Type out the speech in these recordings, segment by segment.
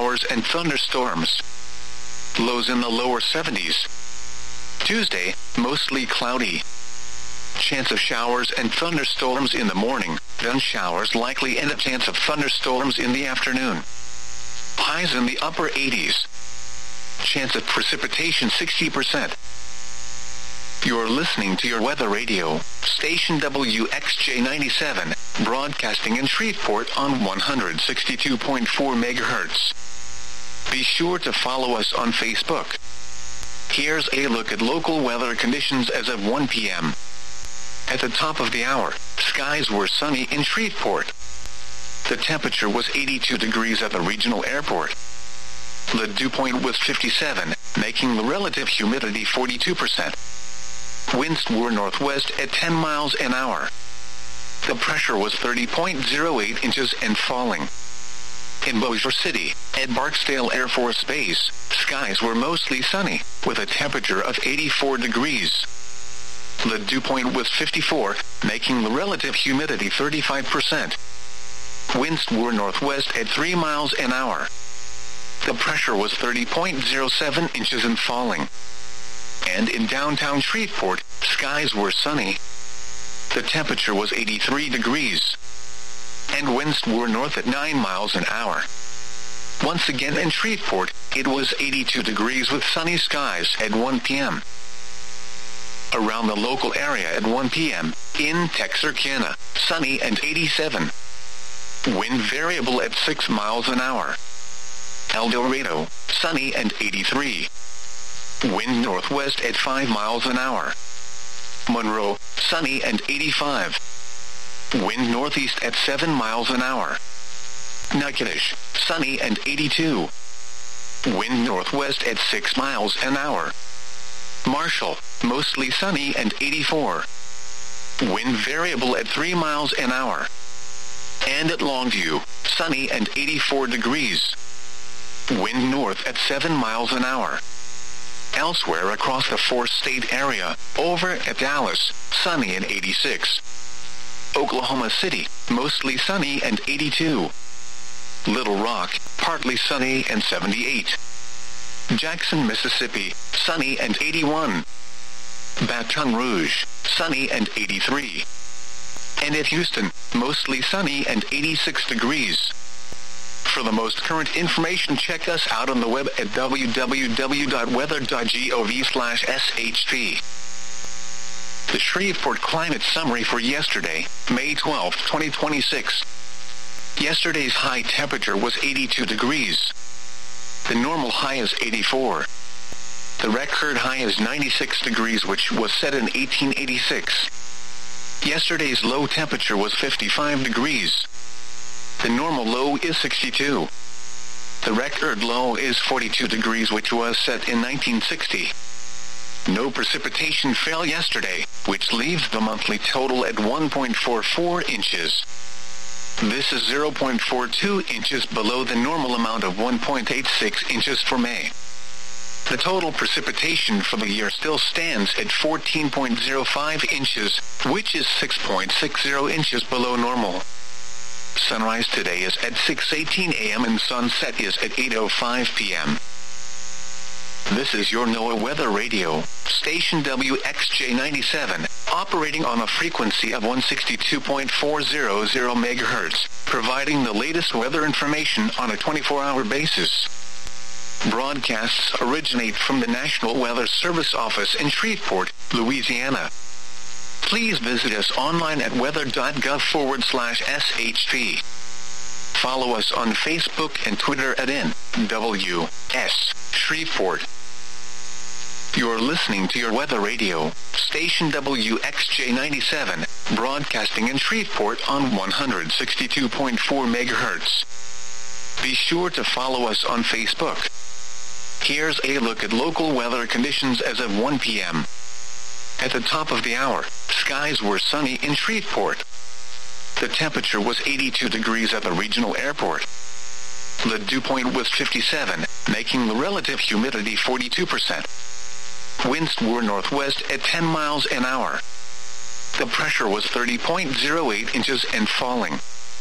showers and thunderstorms. Lows in the lower 70s. Tuesday, mostly cloudy. Chance of showers and thunderstorms in the morning, then showers likely and a chance of thunderstorms in the afternoon. Highs in the upper 80s. Chance of precipitation 60%. You're listening to your weather radio, station WXJ97, broadcasting in Shreveport on 162.4 MHz. Be sure to follow us on Facebook. Here's a look at local weather conditions as of 1 p.m. At the top of the hour, skies were sunny in Shreveport. The temperature was 82 degrees at the regional airport. The dew point was 57, making the relative humidity 42%. Winds were northwest at 10 miles an hour. The pressure was 30.08 inches and falling. In Bossier City, at Barksdale Air Force Base, skies were mostly sunny, with a temperature of 84 degrees. The dew point was 54, making the relative humidity 35%. Winds were northwest at 3 miles an hour. The pressure was 30.07 inches and falling. And in downtown Shreveport, skies were sunny. The temperature was 83 degrees. And winds were north at 9 miles an hour. Once again in Shreveport, it was 82 degrees with sunny skies at 1 p.m. Around the local area at 1 p.m., in Texarkana, sunny and 87. Wind variable at 6 miles an hour. El Dorado, sunny and 83. Wind northwest at 5 miles an hour. Monroe, sunny and 85. Wind northeast at 7 miles an hour. Natchitoches, sunny and 82. Wind northwest at 6 miles an hour. Marshall, mostly sunny and 84. Wind variable at 3 miles an hour. And at Longview, sunny and 84 degrees. Wind north at 7 miles an hour. Elsewhere across the four-state area, over at Dallas, sunny and 86. Oklahoma City, mostly sunny and 82. Little Rock, partly sunny and 78. Jackson, Mississippi, sunny and 81. Baton Rouge, sunny and 83. And at Houston, mostly sunny and 86 degrees. For the most current information, check us out on the web at www.weather.gov/SHP. The Shreveport Climate Summary for yesterday, May 12, 2026. Yesterday's high temperature was 82 degrees. The normal high is 84. The record high is 96 degrees, which was set in 1886. Yesterday's low temperature was 55 degrees. The normal low is 62. The record low is 42 degrees, which was set in 1960. No precipitation fell yesterday, which leaves the monthly total at 1.44 inches. This is 0.42 inches below the normal amount of 1.86 inches for May. The total precipitation for the year still stands at 14.05 inches, which is 6.60 inches below normal. Sunrise today is at 6:18 a.m. and sunset is at 8:05 p.m. This is your NOAA Weather Radio, station WXJ97, operating on a frequency of 162.400 MHz, providing the latest weather information on a 24-hour basis. Broadcasts originate from the National Weather Service office in Shreveport, Louisiana. Please visit us online at weather.gov/SHP. Follow us on Facebook and Twitter at NWS Shreveport. You're listening to your weather radio, station WXJ97, broadcasting in Shreveport on 162.4 MHz. Be sure to follow us on Facebook. Here's a look at local weather conditions as of 1 p.m. At the top of the hour, skies were sunny in Shreveport. The temperature was 82 degrees at the regional airport. The dew point was 57, making the relative humidity 42%. Winds were northwest at 10 miles an hour. The pressure was 30.08 inches and falling.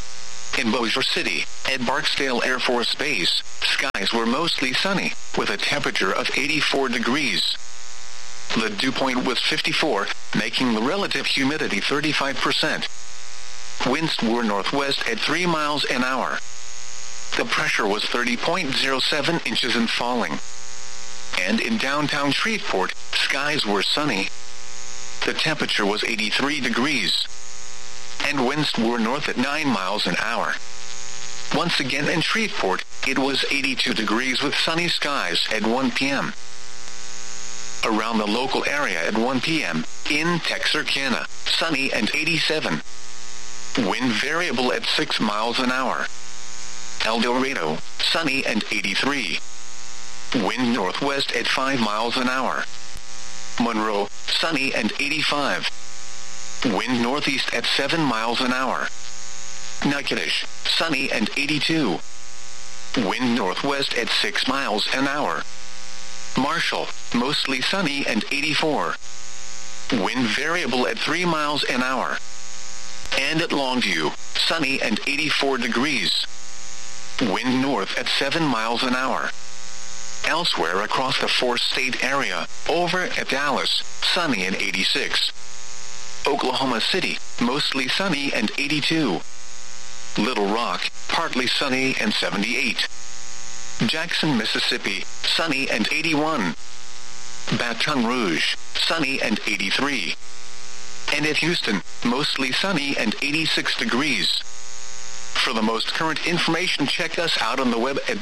In Bossier City, at Barksdale Air Force Base, skies were mostly sunny, with a temperature of 84 degrees. The dew point was 54, making the relative humidity 35%. Winds were northwest at 3 miles an hour. The pressure was 30.07 inches and falling. And in downtown Shreveport, skies were sunny. The temperature was 83 degrees. And winds were north at 9 miles an hour. Once again in Shreveport, it was 82 degrees with sunny skies at 1 p.m. Around the local area at 1 p.m., in Texarkana, sunny and 87. Wind variable at 6 miles an hour. El Dorado, sunny and 83. Wind northwest at 5 miles an hour. Monroe, sunny and 85. Wind northeast at 7 miles an hour. Natchitoches, sunny and 82. Wind northwest at 6 miles an hour. Marshall, mostly sunny and 84. Wind variable at 3 miles an hour. And at Longview, sunny and 84 degrees. Wind north at 7 miles an hour. Elsewhere across the four-state area, over at Dallas, sunny and 86. Oklahoma City, mostly sunny and 82. Little Rock, partly sunny and 78. Jackson, Mississippi, sunny and 81. Baton Rouge, sunny and 83. And at Houston, mostly sunny and 86 degrees. For the most current information, check us out on the web at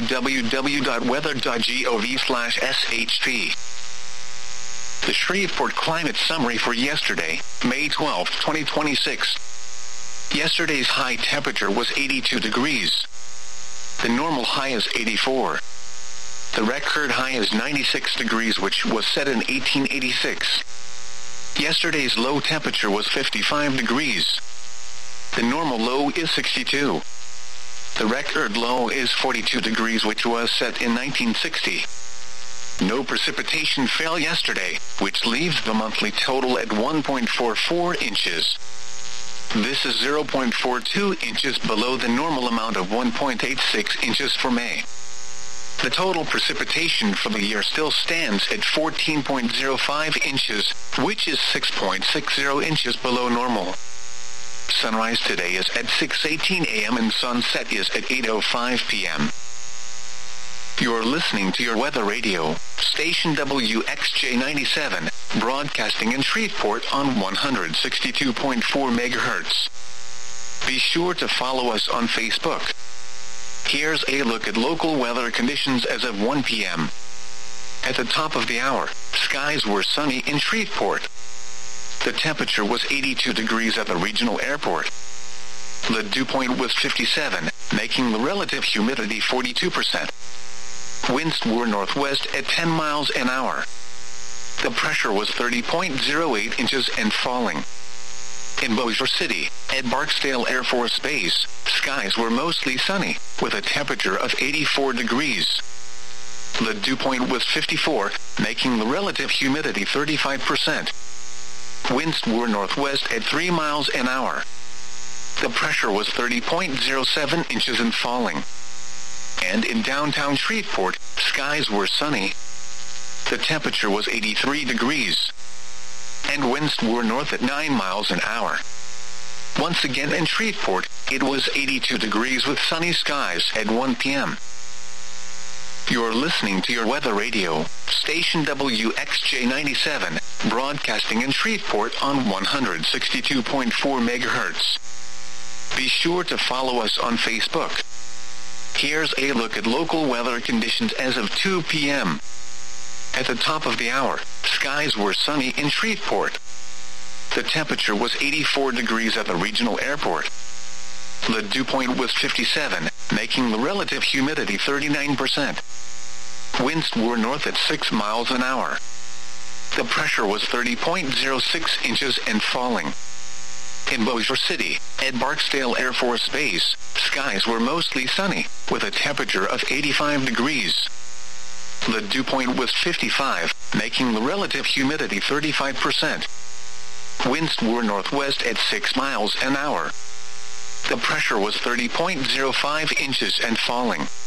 www.weather.gov/shp. The Shreveport Climate Summary for yesterday, May 12, 2026. Yesterday's high temperature was 82 degrees. The normal high is 84. The record high is 96 degrees, which was set in 1886. Yesterday's low temperature was 55 degrees. The normal low is 62. The record low is 42 degrees, which was set in 1960. No precipitation fell yesterday, which leaves the monthly total at 1.44 inches. This is 0.42 inches below the normal amount of 1.86 inches for May. The total precipitation for the year still stands at 14.05 inches, which is 6.60 inches below normal. Sunrise today is at 6:18 a.m. and sunset is at 8:05 p.m. You're listening to your weather radio, station WXJ97, broadcasting in Shreveport on 162.4 megahertz. Be sure to follow us on Facebook. Here's a look at local weather conditions as of 1 p.m. At the top of the hour, skies were sunny in Shreveport. The temperature was 82 degrees at the regional airport. The dew point was 57, making the relative humidity 42%. Winds were northwest at 10 miles an hour. The pressure was 30.08 inches and falling. In Bossier City, at Barksdale Air Force Base, skies were mostly sunny, with a temperature of 84 degrees. The dew point was 54, making the relative humidity 35%. Winds were northwest at 3 miles an hour. The pressure was 30.07 inches and falling. And in downtown Shreveport, skies were sunny. The temperature was 83 degrees. And winds were north at 9 miles an hour. Once again in Shreveport, it was 82 degrees with sunny skies at 1 p.m. You're listening to your weather radio, station WXJ97, broadcasting in Shreveport on 162.4 megahertz. Be sure to follow us on Facebook. Here's a look at local weather conditions as of 2 p.m. At the top of the hour, skies were sunny in Shreveport. The temperature was 84 degrees at the regional airport. The dew point was 57, making the relative humidity 39%. Winds were north at 6 miles an hour. The pressure was 30.06 inches and falling. In Bossier City, at Barksdale Air Force Base, skies were mostly sunny, with a temperature of 85 degrees. The dew point was 55, making the relative humidity 35%. Winds were northwest at 6 miles an hour. The pressure was 30.05 inches and falling.